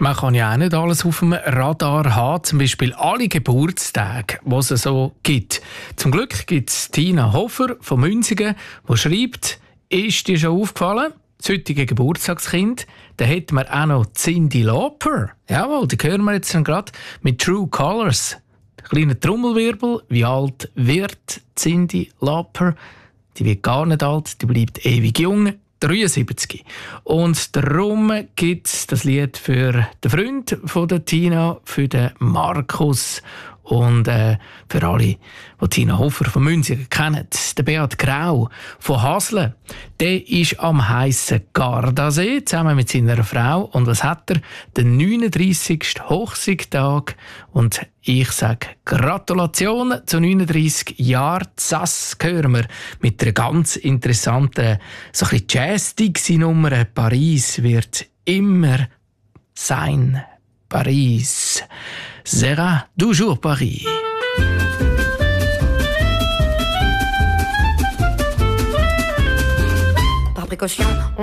Man kann ja auch nicht alles auf dem Radar haben, zum Beispiel alle Geburtstage, die es so gibt. Zum Glück gibt es Tina Hofer von Münzigen, die schreibt, ist dir schon aufgefallen, das heutige Geburtstagskind, da hätten wir auch noch Cyndi Lauper. Jawohl, die hören wir jetzt gerade mit True Colors. Kleiner Trommelwirbel, wie alt wird Cyndi Lauper? Die wird gar nicht alt, die bleibt ewig jung. 73. Und darum gibt es das Lied für den Freund von der Tina, für den Markus und für alle, die Tina Hofer von Münzigen kennen. Der Beat Grau von Hasle, der ist am heissen Gardasee zusammen mit seiner Frau. Und was hat er? Den 39. Hochzeitstag. Und ich sage Gratulation zu 39 Jahren. Das hören wir mit einer ganz interessanten, so ein bisschen Jazz-Dixie-Nummer. Paris wird immer sein. Paris sera toujours Paris. Par précaution,